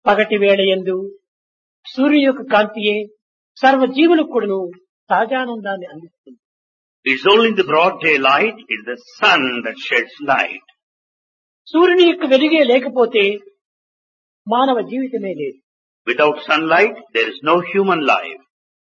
పగటి వేళ యందు సూర్యుని యొక్క కాంతియే సర్వ జీవులకు కూడాను సహజానందాన్ని అందిస్తుంది. It's only the broad daylight, it's the sun that sheds light. సూర్యుని యొక్క వెలుగే లేకపోతే మానవ జీవితమే లేదు. Without sunlight, there is no human life.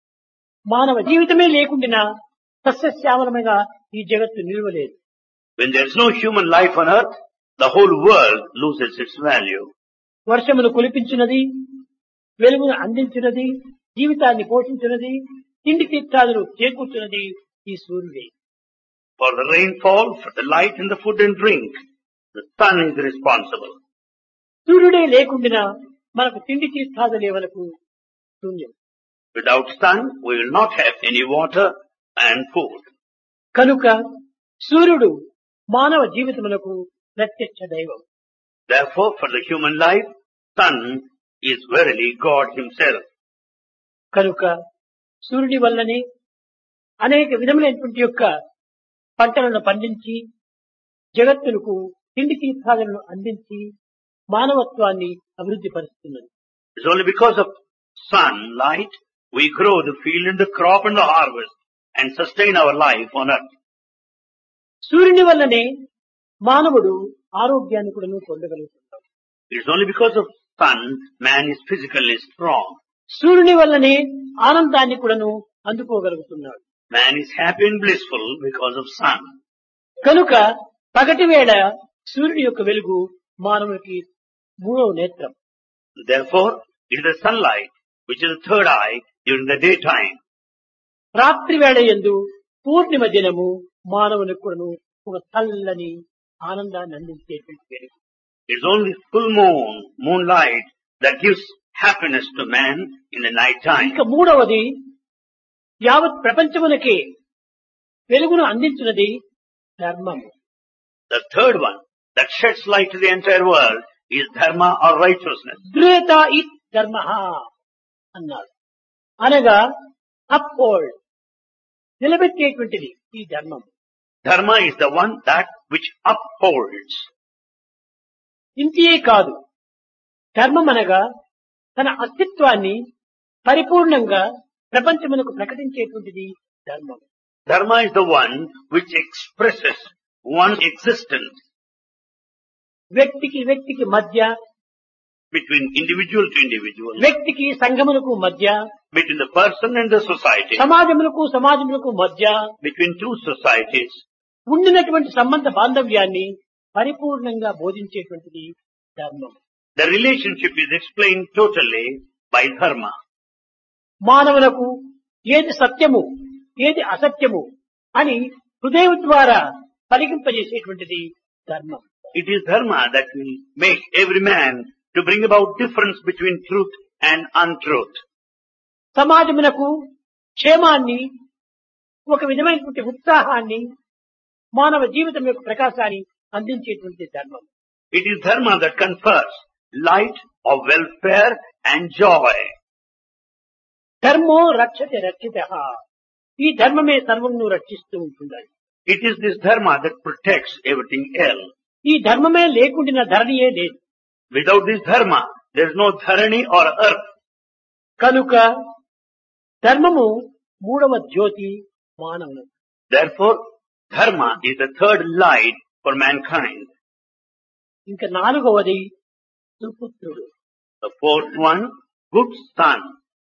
మానవ జీవితమే లేకుండా సస్యశ్యామలముగా ఈ జగత్తు నిలవలేదు. When there is no human life on earth, the whole world loses its value. వర్షమును కురిపించినది, వెలుగును అందించినది, జీవితాన్ని పోషించినది, తిండి తీర్థాలను చేకూర్చినది ఈ సూర్యుడే. For the rainfall, for the light and the food and drink, the sun is responsible. సూర్యుడే లేకుండా మనకు తిండి తీర్థాదులే వరకు శూన్యం. Without sun, we will not have any water and food. కనుక సూర్యుడు మానవ జీవితములకు ప్రత్యక్ష దైవం. Therefore, for the human life, sun is verily God himself. కనుక సూర్యుడి వల్లనే అనేక విధములైనటువంటి యొక్క పంటలను పండించి జగత్తులకు తిండి తీర్థాలను అందించి మానవత్వాన్ని అభివృద్ధి పరుస్తున్నది. It's only because of sunlight we grow the field and the crop and the harvest and sustain our life on earth. సూర్యుని వల్లనే మానవుడు ఆరోగ్యాన్ని కూడా పొందగలుగుతున్నాడు. It's only because of sun man is physically strong. సూర్యుని వల్లనే ఆనందాన్ని కూడాను అందుకోగలుగుతున్నాడు. Man is happy and blissful because of sun. కనుక పగటి వేళ సూర్యుని యొక్క వెలుగు మానవునికి మూడవ నేత్రం. Therefore, it is the sunlight which is the third eye during the daytime. రాత్రి వేళ యందు పూర్ణిమ దినము మానవునికి కూడాను ఒక చల్లని ఆనందాన్ని అందించేటువంటి వెలుగు. It is only full moon, moonlight that gives happiness to man in the night time. ఇంకా మూడవది యావత్ ప్రపంచమునకే వెలుగును అందించినది ధర్మము. The third one that sheds light to the entire world is dharma or righteousness. ద్రేత ఇత్ ధర్మ అన్నారు. అనగా అప్హోల్డ్, నిలబెట్టేటువంటిది ఈ ధర్మం. Dharma is the one that which upholds. ఇంతే కాదు, ధర్మం అనగా తన అస్తిత్వాన్ని పరిపూర్ణంగా ప్రపంచమునకు ప్రకటించేటువంటిది ధర్మం. Dharma is the one which expresses one's existence వ్యక్తికి వ్యక్తికి మధ్య, between individual to individual, వ్యక్తికి సంఘమునకు మధ్య, between the person and the society, సమాజమునకు సమాజమునకు మధ్య, between two societies, ఉండినటువంటి సంబంధ బాంధవ్యాన్ని పరిపూర్ణంగా బోధించేటువంటిది ధర్మం. the relationship is explained totally by dharma. మానవులకు ఏది సత్యము ఏది అసత్యము అని హృదయం ద్వారా పలికింపజేసేటువంటిది ధర్మం. It is dharma that will make every man to bring about difference between truth and untruth. సమాజమునకు క్షేమాన్ని, ఒక విధమైనటువంటి ఉత్సాహాన్ని, మానవ జీవితం యొక్క ప్రకాశాన్ని అందించేటువంటి ధర్మం. It is dharma that confers light of welfare and joy. ధర్మో రక్షతే రక్షితః. ఈ ధర్మమే సర్వమును రక్షిస్తూ ఉంటుంది. It is this dharma that protects everything else. ఈ ధర్మమే లేకుండా ధరణియే లేదు. Without this dharma, there is no dharani or earth. కనుక ధర్మము మూడవ జ్యోతి మానవులకు. Therefore, dharma is the third light for mankind. ఇంకా నాలుగవది సుపుత్రుడు. The fourth one, good son.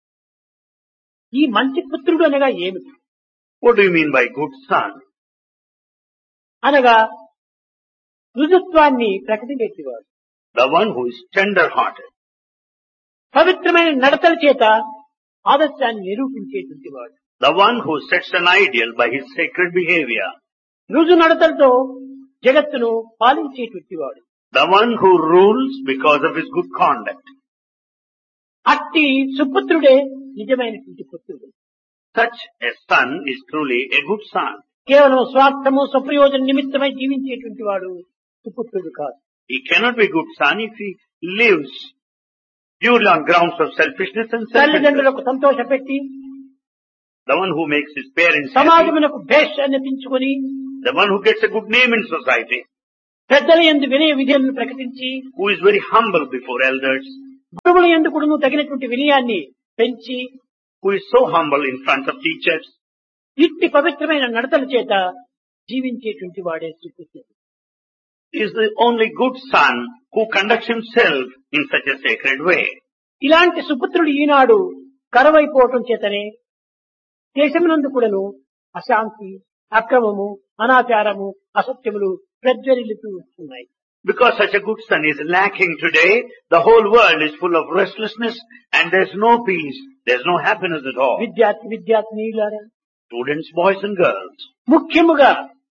ఈ మంచి పుత్రుడు అనగా ఏమిటి? What do you mean by good son? అనగా రుజుత్వాన్ని ప్రకటించేవాడు, The one who is tender-hearted. పవిత్రమైన నడతల చేత ఆదర్శాన్ని నిరూపించేటువంటి వాడు, The one who sets an ideal by his sacred behavior. రుజు నడతలతో జగత్తును పాలించేటువంటి వాడు, The one who rules because of his good conduct. అట్టి సుపుత్రుడే నిజమైనటువంటి పుత్రుడు. Such a son is truly a good son. కేవలం స్వార్థము స్వప్రయోజన నిమిత్తమై జీవించేటువంటి వాడు సుపుత్రుడు కాదు. He cannot be a good son if he lives purely on grounds of selfishness and self-interest. తల్లిదండ్రులకు సంతోషపెట్టి, The one who makes his parents happy. సమాజమునకు భేష్ అనిపించుకొని, The one who gets a good name in society. పెద్దల యందు వినయ విధేయతను ప్రకటించి, Who is very humble before elders. గురువుల యందు కూడా తగినటువంటి వినయాన్ని పెంచి who is so humble in front of teachers, ఇట్టి పవిత్రమైన నడతల చేత జీవించేటువంటి వాడే శ్రీకృష్ణుడు. is the only good son who conducts himself in such a sacred way. ఇలాంటి సుపుత్రుడు ఈనాడు కరువైపోవటం చేతనే దేశమునందు కూడాను అశాంతి, అక్రమము, అనాచారము, అసత్యములు ప్రజ్వరిల్లుతూ వస్తున్నాయి. Because such a good son is lacking today, the whole world is full of restlessness and there's no peace, there's no happiness at all. విద్యార్థినీయులారా, Students, boys and girls, ముఖ్యముగా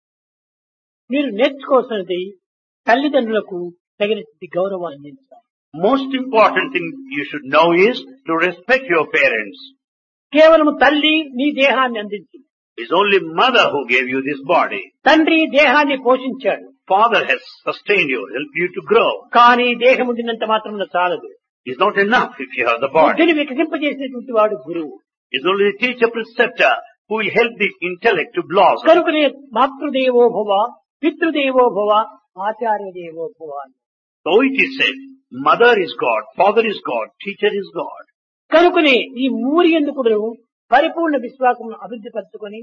మీరు నేర్చుకోవాల్సినది తల్లిదండ్రులకు తగినటువంటి గౌరవాన్ని అందించాలి. most important thing you should know is to respect your parents. కేవలం తల్లి నీ దేహాన్ని అందించింది, It's only mother who gave you this body. తండ్రి దేహాన్ని పోషించాడు. Father has sustained you, helped you to grow. కానీ దేహం ఉండినంత మాత్రం చాలదు. It's not enough if you have the body. బుద్ధిని వికసింపజేసినటువంటి వాడు గురువు. It's only the teacher preceptor who will help the intellect to blossom. కనుకనే మాతృదేవో భవ, పితృదేవో భవ, ఆచార్య దేవో భవ. So it is said, mother is God, father is God, teacher is God. కనుకనే ఈ మూరి ఎందుకు పరిపూర్ణ విశ్వాసం అభివృద్ధి పరచుకొని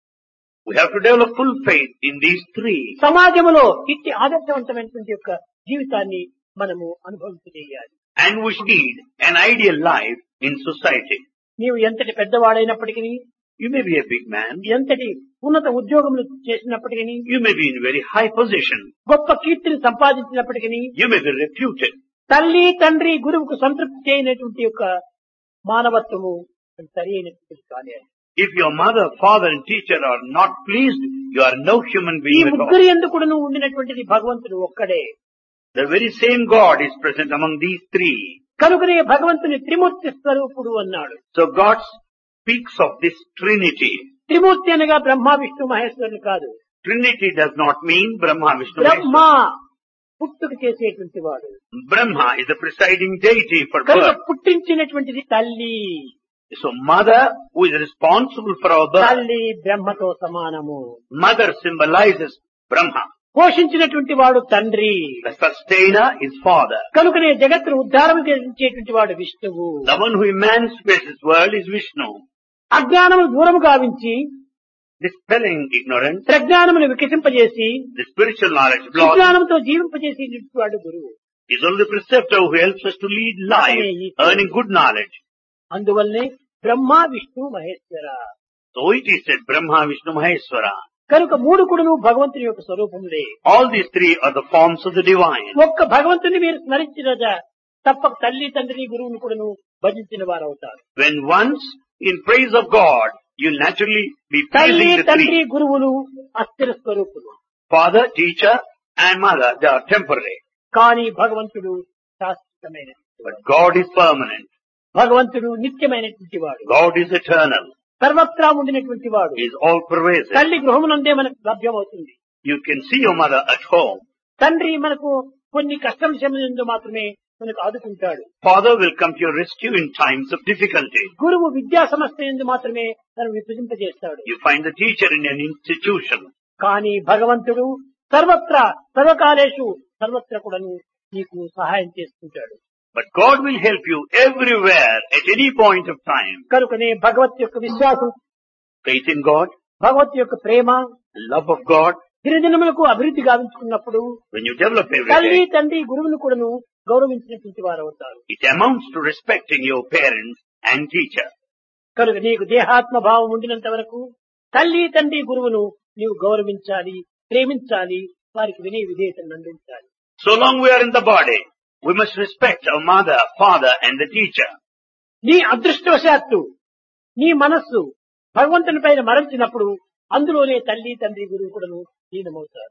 We have to develop full faith in these three. సమాజంలో ఇట్టి ఆదర్శవంతమైనటువంటి యొక్క జీవితాన్ని మనము అనుభవించేయాలి. And we should lead an ideal life in society. నీవు ఎంతటి పెద్దవాడైనప్పటికీ, You may be a big man. ఎంతటి ఉన్నత ఉద్యోగములు చేసినప్పటికీ, You may be in very high position. గొప్ప కీర్తిని సంపాదించినప్పటికీ, You may be reputed. తల్లి తండ్రి గురువుకు సంతృప్తి చేయనటువంటి యొక్క మానవత్వము సరి అయినటువంటి కాదు. If your mother, father and teacher are not pleased, you are no human ఈ being at all. ముగ్గురు ఎందుకు ఉండినటువంటిది భగవంతుడు ఒక్కడే. The very same God is present among these three. కనుకనే భగవంతుని త్రిమూర్తి స్వరూపుడు అన్నాడు. So God speaks of this Trinity. త్రిమూర్తి అనగా బ్రహ్మ విష్ణు మహేశ్వరులు కాదు. Trinity does not mean Brahma, Vishnu, Brahma Maheshwara. పుట్టుక చేసేటువంటి వాడు. Brahma is the presiding deity for కనుక birth. పుట్టించినటువంటిది తల్లి. So mother, who is responsible for our birth, తల్లి బ్రహ్మతో సమానము. mother symbolizes Brahma. పోషించినటువంటి వాడు తండ్రి. The sustainer is father. కనుకనే జగత్తును ఉద్ధారం చేసేటువంటి వాడు విష్ణువు. The one who emancipates this world is Vishnu. అజ్ఞానము దూరము గావించి Dispelling ignorance, ప్రజ్ఞానమును వికసింపజేసి the spiritual knowledge blossom, విజ్ఞానంతో జీవింపజేసేటువంటి వాడు గురువు. is only the preceptor who helps us to lead life, earning good knowledge. అందువల్లనే Brahma Vishnu Maheshwara. So it is said Brahma, Vishnu, Maheshwara. కనుక మూడు కూడాను భగవంతుని యొక్క స్వరూపములే. All these three are the forms of the divine. ఒక్క భగవంతుని మీరు స్మరించినదా తప్ప తల్లి తండ్రి గురువును కూడాను భజించిన వారు అవుతారు. When once in praise of God, you'll naturally be తల్లి praising the తండ్రి three. గురువులు అస్థిర స్వరూపులు. Father, teacher and mother, they are temporary. కానీ భగవంతుడు శాశ్వతమైన But God is permanent. భగవంతుడు నిత్యమైనటువంటి వాడు. God is eternal. సర్వత్రా ఉండినటువంటి వాడు. He is all pervasive. తల్లి గృహమునందే మనకు లభ్యమవుతుంది. You can see your mother at home. తండ్రి మనకు కొన్ని కష్టం సమయంలో మాత్రమే మనకు ఆదుకుంటాడు. Father will come to your rescue in times of difficulty. గురువు విద్యా సంస్థ యందు మాత్రమే తను విభజింపజేస్తాడు. You find the teacher in an institution. కానీ భగవంతుడు సర్వత్రా సర్వకాలేషు సర్వత్రా కూడా నీకు సహాయం చేసుకుంటాడు. But God will help you everywhere at any point of time. కనుకనే భగవత్ యొక్క విశ్వాసం, Faith in God, భగవత్ యొక్క ప్రేమ love of God, దినదినములకు అభివృద్ధి గావించుకున్నప్పుడు when you develop every తల్లి day, తండ్రి గురువును కూడాను గౌరవించినటువంటి వారు అవుతారు. it amounts to respecting your parents and teacher. కనుక నీకు దేహాత్మ భావం ఉండినంత వరకు తల్లి తండ్రి గురువును నీవు గౌరవించాలి, ప్రేమించాలి, వారికి వినయ విధేయతను అందించాలి. So long we are in the body, we must respect our mother, father and the teacher. నీ అదృష్టవశాత్తు నీ మనస్సు భగవంతుని పైన మరల్చినప్పుడు అందులోనే తల్లి తండ్రి గురువు కూడాను లీనమవుతారు.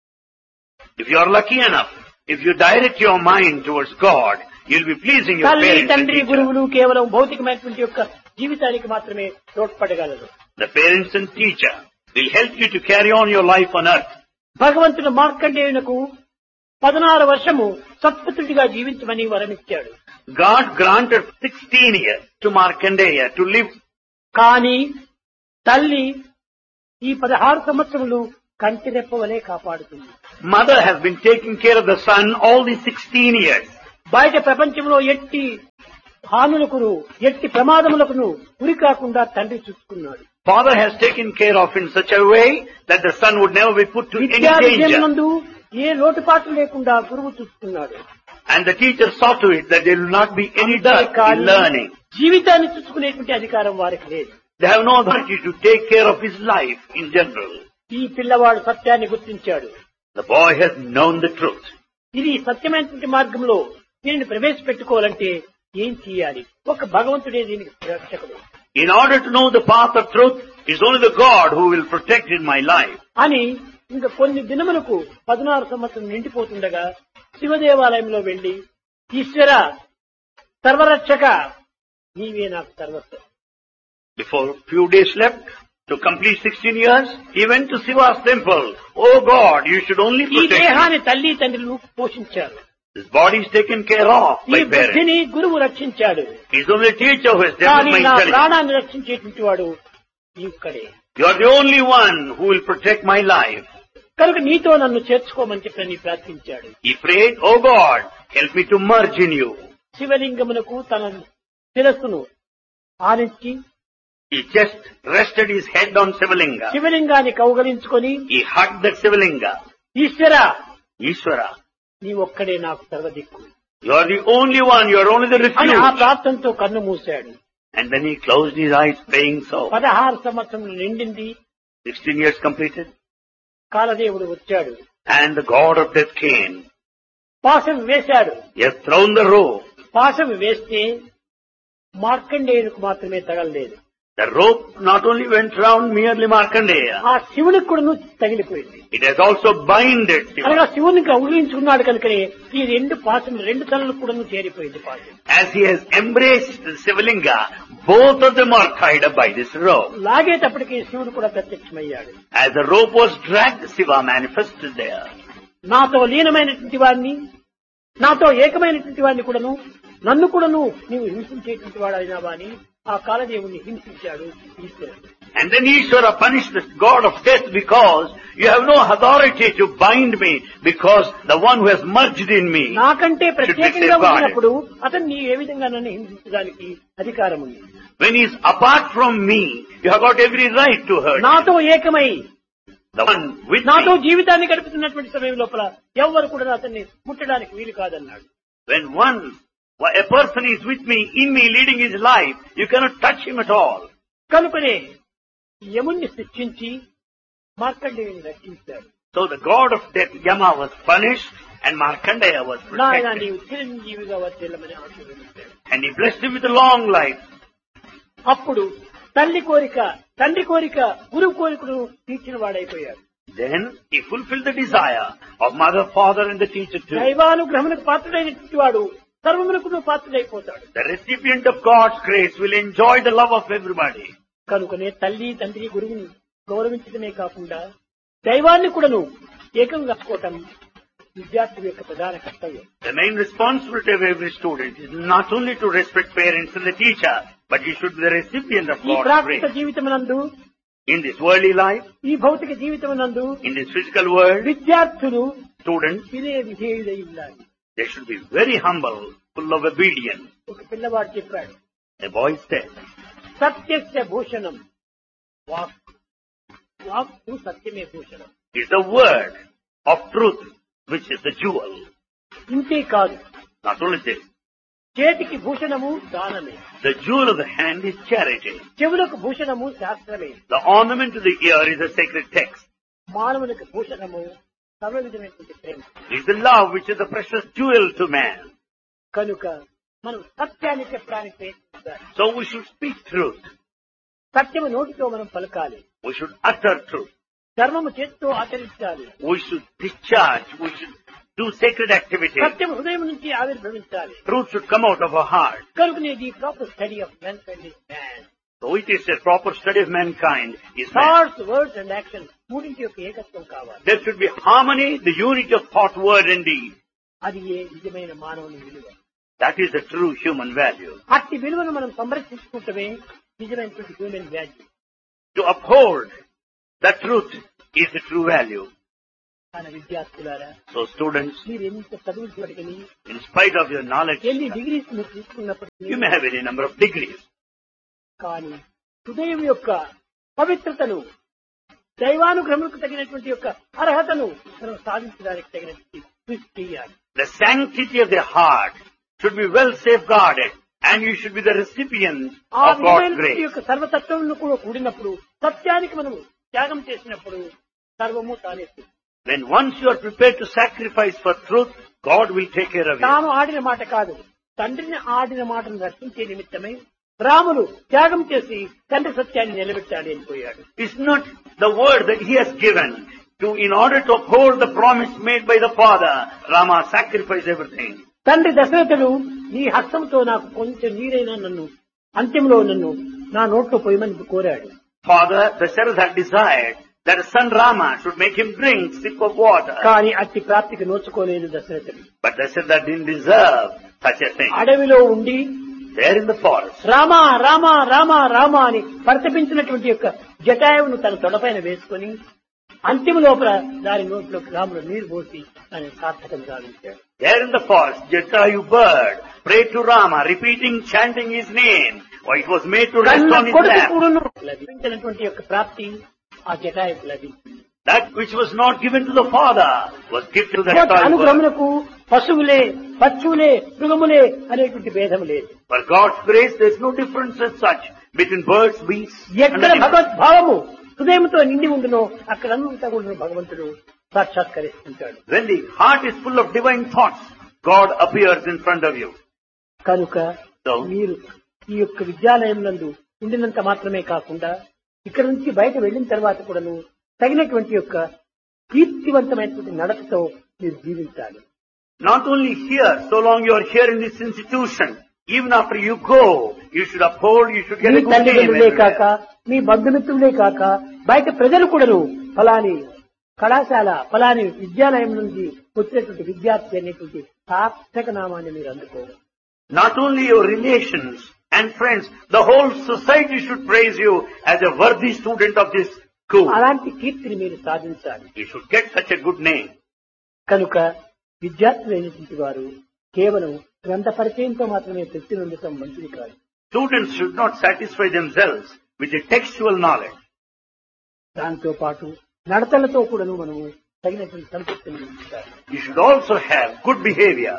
If you are lucky enough, if you direct your mind towards God, you'll be pleasing your తల్లి parents and తండ్రి teacher. గురువులు కేవలం భౌతికమైనటువంటి యొక్క జీవితానికి మాత్రమే తోడ్పడగలరు. The parents and teacher will help you to carry on your life on earth. భగవంతుడు మార్కండేయునకు 16 వర్షము సత్పుత్రుడిగా జీవించమని వరమిచ్చాడు. God granted 16 years to Markandeya to live. కానీ తల్లి ఈ 16 సంవత్సరములు కంటి రెప్పవలే కాపాడుతుంది. Mother has been taking care of the son all these 16 years. బయట ప్రపంచంలో ఎట్టి హానులకును ఎట్టి ప్రమాదములకును గురి కాకుండా తండ్రి చూసుకున్నాడు. Father has taken care of in such a way that the son would never be put to any danger. నందు ఏ లోటుపాట్లు లేకుండా గురువు చూసుకున్నాడు. And the teacher saw to it that there will not be any dearth in learning. జీవితాన్ని చూసుకునేటువంటి అధికారం వారికి లేదు. They have no authority to take care of his life in general. ఈ పిల్లవాడు సత్యాన్ని గుర్తించాడు. The boy has known the truth. ఇది సత్యమైనటువంటి మార్గంలో దీనిని ప్రవేశపెట్టుకోవాలంటే ఏం చేయాలి? ఒక భగవంతుడే దీనికి రక్షకుడు. In order to know the path of truth, it's only the God who will protect in my life. అని ఇంకా కొన్ని దినములకు 16 సంవత్సరం నిండిపోతుండగా శివదేవాలయంలో వెళ్లి ఈశ్వర సర్వరక్షక నీవే నాకు సర్వస్వం. Before few days left to complete 16 years, he went to Shiva's temple. Oh God, you should only ఈ protect me. దేహాన్ని తల్లి తండ్రులు పోషించారు. This body is taken care of ఈ by parents. బుద్ధిని గురువు రక్షించాడు. He's only teacher who has కానీ developed my నా intelligence. ప్రాణాన్ని రక్షించేటువంటి వాడు ఇక్కడే. You are the only one who will protect my life. కనుక నీతో నన్ను చేర్చుకోమని చెప్పి ప్రార్థించాడు. He prayed, oh God, help me to merge in you. శివలింగమునకు తన శిరస్సును ఆనించి He just rested his head on Sivalinga. శివలింగాన్ని కౌగలించుకొని He hugged that Sivalinga. Eshwara Ishvara, నీ ఒక్కడే నాకు సర్వదిక్కు you are the only one, you are only the అని ఆ refuge. ప్రార్థనతో కన్ను మూశాడు. And then he closed his eyes praying so. 16 సంవత్సరములు నిండింది. 16 years completed. కాలదేవుడు వచ్చాడు. And the god of death came. పాశం వేశాడు. He has thrown the rope. పాశం వేస్తే మార్కండేయునికి మాత్రమే తగలలేదు. The rope not only went round merely Markandeya, ఆ శివునికి కూడా తగిలిపోయింది. it has also binded అనగా Shiva. శివునికి ఊహించుకున్నాడు కనుకనే ఈ రెండు పాశం రెండు తలలకు కూడా చేరిపోయింది పాశం. As he has embraced the Sivalinga, both of them are tied up by this rope. లాగేటప్పటికి శివుడు కూడా ప్రత్యక్షమయ్యాడు. As the rope was dragged, Shiva manifested there. నాతో లీనమైనటువంటి వాడిని నాతో ఏకమైనటువంటి వాడిని కూడాను నన్ను కూడాను నీవు హింసించేటువంటి వాడైనావా అని ఆ కాలదేవుని హింసించాడు ఈశ్వరుడు. And then Ishvara punished the god of death because you have no authority to bind me because the one who has merged in me. నాకంటే should be ప్రత్యేకంగా safeguarded. ఉన్నప్పుడు అతన్ని ఏ విధంగా నన్ను హింసించడానికి అధికారం ఉంది. When he is apart from me, you have got every right to hurt him. నాతో ఏకమై The one with నాతో me. జీవితాన్ని గడుపుతున్నటువంటి సమయం లోపల ఎవ్వరు కూడా అతన్ని ముట్టడానికి వీలు కాదన్నాడు. When a person is with me, in me, leading his life, you cannot touch him at all. కనుకనే యముణ్ణి శిక్షించి మార్కండేయుని రక్షించాడు. So the god of death, Yama, was punished and Markandeya was నాయన protected. నీవు చిరంజీవిగా వర్తిల్లమని ఆశీర్వదించాడు. And he blessed him with a long life. అప్పుడు తండ్రి కోరిక గురువు కోరికను తీర్చిన వాడైపోయాడు. Then he fulfilled the desire of mother, father and the teacher too. దైవానుగ్రహమునకు పాత్రుడైనటువంటి వాడు సర్వమునకు పాత్రుడైపోతాడు. The recipient of God's grace will enjoy the love of everybody. కనుకనే తల్లి తండ్రి గురువుని గౌరవించడమే కాకుండా దైవాన్ని కూడాను ఏకం కట్టుకోవటం విద్యార్థి యొక్క ప్రధాన కర్తవ్యం. The main responsibility of every student is not only to respect parents and the teacher, but he should be the recipient of ఈ God's Prakrit grace. జీవితమునందు In this worldly life, ఈ భౌతిక జీవితమునందు in this physical world, విద్యార్థులు students, ఇదే విధేయుడై ఉండాలి. they should be very humble, full of obedience. ఒక పిల్లవాడు చెప్పాడు, A boy said, సత్యస్య Bhushanam వాక్కు సత్యమే Bhushanam. is the word of truth, which is the jewel. ఇంతే కాదు, Not only this, చేతికి భూషణము దానమే, the jewel of the hand is charity. చెవులకు భూషణము శాస్త్రమే, The ornament to the ear is a sacred text. మానవునికి భూషణము సర్వవిధమైనటువంటి ప్రేమ. Is the love which is the precious jewel to man. కనుక మనం సత్యాన్ని చెప్పడానికి ప్రయత్నించాలి. So we should speak truth. సత్యము నోటితో మనం పలకాలి, We should utter truth. ధర్మము చేతితో ఆచరించాలి, We should discharge. We should do sacred activities. సత్యం హృదయం నుంచి ఆవిర్భవించాలి. Truth should come out of our heart. కనుకనే the proper study of mankind is man. So it is a proper study of mankind is man. Thoughts, words and action మూడింటి యొక్క ఏకత్వం కావాలి. There should be harmony, the unity of thought, word and deed. అది ఏ నిజమైన మానవుని విలువ. That is the true human value. అట్టి విలువను మనం సంరక్షించుకుంటమే నిజమైనటువంటి human value. To uphold the truth is the true value. మన విద్యార్థులారా, So students, మీరు ఎంత చదువుతున్నప్పటికీ, in spite of your knowledge, ఎన్ని డిగ్రీస్ మీరు తీసుకున్నప్పటికీ, you may have any number of degrees. కానీ హృదయం యొక్క పవిత్రతను, దైవానుగ్రహములకు తగినటువంటి యొక్క అర్హతను మనం సాధించడానికి తగినటువంటి కృషి చేయాలి. The sanctity of the heart should be well safeguarded, and you should be the recipient ఆ of God's విధమైనటువంటి grace. యొక్క సర్వతత్వంలో కూడా కూడినప్పుడు, సత్యానికి మనము త్యాగం చేసినప్పుడు సర్వము తానేస్తుంది. When once you are prepared to sacrifice for truth, God will take care of you. తాను ఆడిన మాట కాదు, తండ్రిని ఆడిన మాటను రక్షించే నిమిత్తమై రాములు త్యాగం చేసి తండ్రి సత్యాన్ని నిలబెట్టాలి అని పోయాడు. It's not the word that he has given in order to uphold the promise made by the father. Rama sacrificed everything. తండ్రి దశరథుడు, నీ హస్తంతో నాకు కొంచెం నీరైనా నన్ను అంత్యంలో నన్ను నా నోట్లో పోయమని కోరాడు. Father, Dasharatha had desired that his son Rama should make him drink sip of water. కానీ అట్టి ప్రాప్తికి నోచుకోలేదు దశరథుడు. But Dasharatha didn't deserve such a thing. అడవిలో ఉండి There in the forest, Rama Rama Rama Rama అని పరితపించినటువంటి యొక్క జటాయువును తన తొడపైన వేసుకుని అంతిమ లోపల దాని నోట్లోకి రాముడు నీరు పోసి ఆయన సార్థకం సాధించాడు. there in the forest, Jatayu bird prayed to Rama, repeating, chanting his name. Why it was made to rest on his కొడుకు lap. కూడాను లభించినటువంటి యొక్క ప్రాప్తి ఆ జటాయుకు లభించింది. That which was not given to the father was given to the Jatayu bird. అనుగ్రహములకు పశువులే, పక్షువులే, మృగములే అనేటువంటి భేదం లేదు. For God's grace, there is no difference as such between birds, beasts, and ఎక్కడ animals. భగవద్భావము హృదయంతో నిండి ఉండునో అక్కడంతా కూడా భగవంతుడు సాక్షాత్కరిస్తుంటాడు. When the heart is full of divine thoughts, God appears in front of you. కనుక So, మీరు ఈ యొక్క విద్యాలయం నందు ఉండినంత మాత్రమే కాకుండా ఇక్కడ నుంచి బయట వెళ్లిన తర్వాత కూడాను తగినటువంటి యొక్క కీర్తివంతమైనటువంటి నడకతో మీరు జీవించాలి. not only here, so long you are here in this institution, even after you go, you should uphold, you should get me a good name. తల్లిదండ్రులే కాక, everywhere. మీ బంధుమిత్రులే కాక, బయట ప్రజలు కూడాను ఫలాని కళాశాల, ఫలాని విద్యాలయం నుంచి వచ్చినటువంటి విద్యార్థి అనేటువంటి సార్థక నామాన్ని మీరు అందుకోవాలి. Not only your relations and friends, the whole society should praise you as a worthy student of this school. అలాంటి కీర్తిని మీరు సాధించాలి. You should get such a good name. కనుక విద్యార్థులైనటువంటి వారు కేవలం గ్రంథ పరిచయంతో మాత్రమే తృప్తి ఉండటం మంచిది కాదు. Students should not satisfy themselves with the textual knowledge. దాంతో పాటు నడతలతో కూడాను మనము తగినటువంటి సంతృప్తిని పొందుతారు. You should also have good behavior.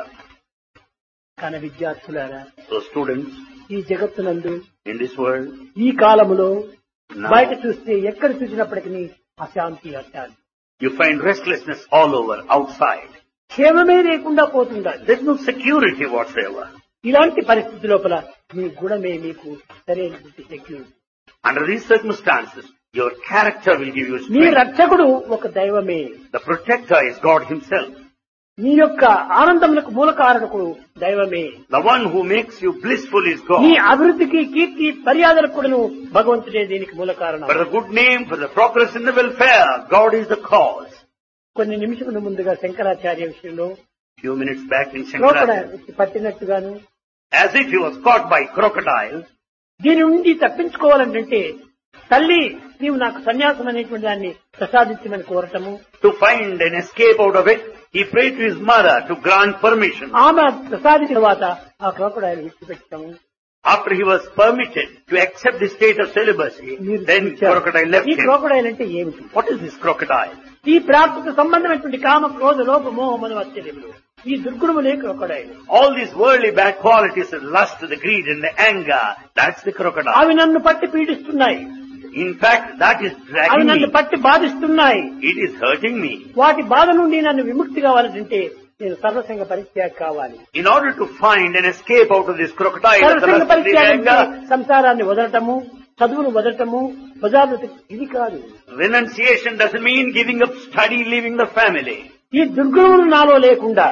కానీ విద్యార్థులారా, So students, ఈ జగత్తునందు in this world, ఈ కాలములో now, బయట చూస్తే ఎక్కడ చూసినప్పటికీ అశాంతి అశాంతి, you find restlessness all over, outside. క్షేమమే లేకుండా పోతుండాలి. There's no security whatsoever. ఇలాంటి పరిస్థితి లోపల మీ గుణమే మీకు సరైనటువంటి security. Under these circumstances, your character will give you me strength. రక్షకుడు ఒక దైవమే. The protector is God himself. మీ యొక్క ఆనందములకు మూల కారకుడు దైవమే. The one who makes you blissful is God. మీ అభివృద్ధికి, కీర్తి, మర్యాదలకు కూడాను భగవంతుడే దీనికి మూల కారణం. For the good name, for the progress in the welfare, God is the cause. కొన్ని నిమిషముల ముందుగా శంకరాచార్య విషయంలో Few minutes back in crocodile Shankaracharya, వచ్చి పట్టినట్టుగాను, as if he was caught by crocodile, దీని నుండి తప్పించుకోవాలంటే తల్లి నీవు నాకు సన్యాసం అనేటువంటి దాన్ని ప్రసాదించమని కోరటము, to find an escape out of it, he prayed to his mother to grant permission. ఆమె ప్రసాదించిన తర్వాత ఆ crocodile విడిచిపెట్టము. After he was permitted to accept the state of celibacy, then crocodile left ఈ him. క్రోకడైల్ అంటే ఏమిటి? What is this crocodile? ఈ ప్రాకృత సంబంధమైనటువంటి కామ, క్రోధ, లోభ, మోహమును ఆశ్చర్యములు, ఈ దుర్గుణములే crocodile. All these worldly bad qualities, the lust, the greed and the anger, that's the crocodile. అవి నన్ను పట్టి పీడిస్తున్నాయి, In fact, that is అవి dragging నన్ను me. పట్టి బాధిస్తున్నాయి. It is hurting me. వాటి బాధ నుండి నన్ను విముక్తి కావాలంటే నేను సర్వసంగ పరిత్యాగ కావాలి. In order to find an escape out of this crocodile, the సర్వసంగ lust, the పరిత్యాగం anger, సంసారాన్ని వదలటము, చదువును వదలటము, బజార్లు ఇది కాదు. renunciation doesn't mean giving up study, leaving the family. ఈ దుర్గుణములు నాలో లేకుండా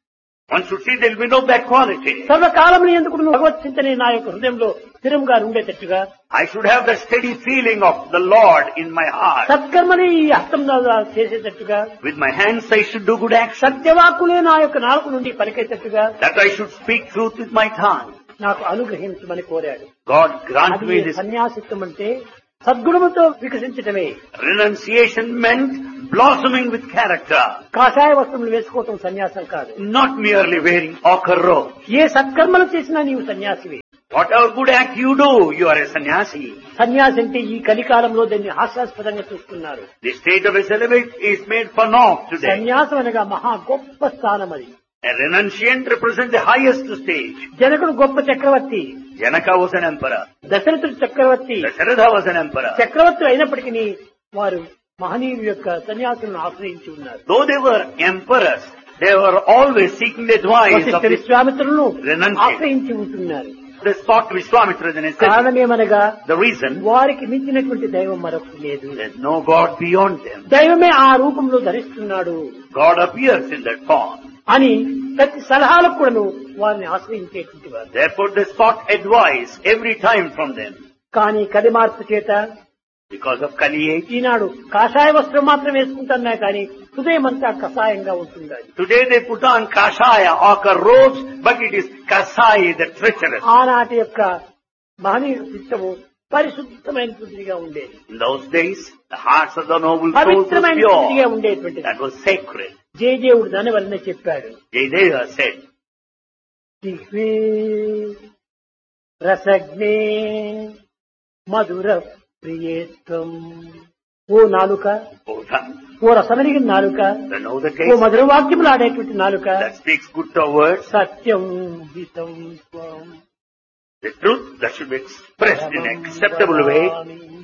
One should see there will be no bad quality. సర్వకాలములు ఎందుకు భగవత్ చింతనే నా యొక్క హృదయంలో స్థిరంగా ఉండేటట్టుగా, I should have the steady feeling of the Lord in my heart. సత్కర్మని ఈ హస్తం చేసేటట్టుగా, With my hands I should do good action. సత్యవాక్కులే నా యొక్క నాలుగు నుండి పలికేటట్టుగా That I should speak truth with my tongue. నాకు అనుగ్రహించమని కోరాడు. God grant అది me this. సన్యాసిత్వం అంటే సద్గుణముతో వికసించటమే. Renunciation meant blossoming with character, కాషాయ వస్త్రములు వేసుకోవటం సన్యాసం కాదు. not merely wearing ochre robe. ఏ సత్కర్మలు చేసినా నీవు సన్యాసివే. Whatever good act you do, you are a sannyasi. సన్యాసి అంటే ఈ కలికాలంలో దాన్ని హాస్యాస్పదంగా చూస్తున్నారు. The state of a celibate is made for naught today. సన్యాసం అనగా మహా గొప్ప స్థానం అది. A renunciant represents the highest stage. జనకుడు గొప్ప చక్రవర్తి, Janaka was an emperor. దశరథుడు చక్రవర్తి, Dasharatha was an emperor. చక్రవర్తులు అయినప్పటికీ వారు మహనీయుల యొక్క సన్యాసులను ఆశ్రయించి ఉన్నారు. Though they were emperors, they were always seeking the advice of Vashishtha the విశ్వామిత్రులను renunciant. ఆశ్రయించి ఉంటున్నారు. They sought Vishwamitra and said, కారణమేమనగా the reason, వారికి మించినటువంటి దైవం మరొకటి లేదు. there's no God beyond them. దైవమే ఆ రూపంలో ధరిస్తున్నాడు God appears in that form. అని ప్రతి సలహాలకు కూడాను వారిని ఆశ్రయించేటువంటి వారు. Therefore they sought advice every time from them. కానీ కలి మార్పు చేత Because of Kali age, ఈనాడు కాషాయ వస్త్రం మాత్రం వేసుకుంటున్నా కానీ హృదయం అంతా కషాయంగా ఉంటుంది. today they put on kashaya, ochre robes, but it is kasai, the treacherous. ఆనాటి యొక్క మహనీయ చిత్తము పరిశుద్ధమైనటువంటిదిగా ఉండేది. In those days, the hearts of the noble souls were పవిత్రమైనటువంటిదిగా pure. ఉండేటువంటిది. That was sacred. జయదేవుడు దాని వలన చెప్పాడు. Jayadeva said, దిగ్వే రసజ్ఞే మధుర ప్రియేత్వం. ఓ నాలుక, O tongue, ఓ రసమలిగిన నాలుక, that know the oh taste, మధుర వాక్యములు ఆడేటువంటి నాలుక, that speaks good words, సత్యం హితం స్వం the truth that should be expressed in an acceptable way,